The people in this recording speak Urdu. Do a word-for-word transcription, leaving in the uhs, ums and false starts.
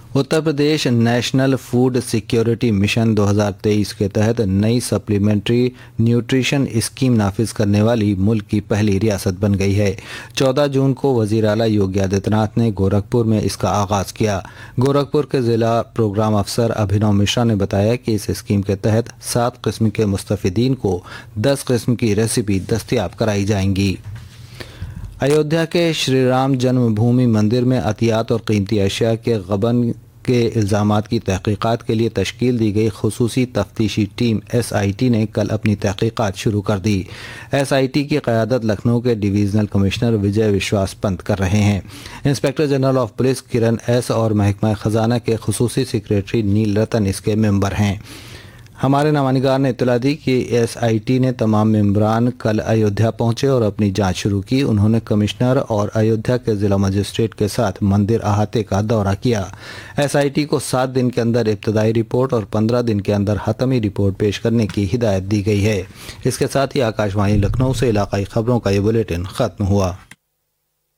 Uttar Pradesh national food security mission دو ہزار تیئیس کے تحت نئی سپلیمنٹری نیوٹریشن اسکیم نافذ کرنے والی ملک کی پہلی ریاست بن گئی ہے۔ چودہ جون کو وزیر اعلیٰ یوگی آدتیہ ناتھ نے گورکھپور میں اس کا آغاز کیا۔ گورکھپور کے ضلع پروگرام افسر ابھینو مشرا نے بتایا کہ اس اسکیم کے تحت سات قسم کے مستفیدین کو دس قسم کی ریسیپی دستیاب کرائی جائیں گی۔ ایودھیا کے شری رام جنم بھومی مندر میں عطیات اور قیمتی اشیاء کے غبن کے الزامات کی تحقیقات کے لیے تشکیل دی گئی خصوصی تفتیشی ٹیم ایس آئی ٹی نے کل اپنی تحقیقات شروع کر دی۔ ایس آئی ٹی کی قیادت لکھنؤ کے ڈویژنل کمشنر وجے وشواس پنت کر رہے ہیں۔ انسپکٹر جنرل آف پولیس کرن ایس اور محکمہ خزانہ کے خصوصی سیکریٹری نیل رتن اس کے ممبر ہیں۔ ہمارے نامہ نے اطلاع دی کہ ایس آئی ٹی نے تمام ممبران کل ایودھیا پہنچے اور اپنی جانچ شروع کی۔ انہوں نے کمشنر اور ایودھیا کے ضلع مجسٹریٹ کے ساتھ مندر احاطے کا دورہ کیا۔ ایس آئی ٹی کو سات دن کے اندر ابتدائی رپورٹ اور پندرہ دن کے اندر حتمی رپورٹ پیش کرنے کی ہدایت دی گئی ہے۔ اس کے ساتھ ہی آکاش وانی لکھنؤ سے علاقائی خبروں کا یہ بلیٹن ختم ہوا۔